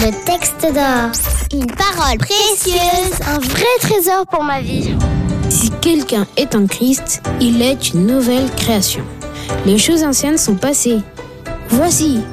Le texte d'or. Une parole précieuse. Un vrai trésor pour ma vie. Si quelqu'un est en Christ, il est une nouvelle création. Les choses anciennes sont passées. Voici,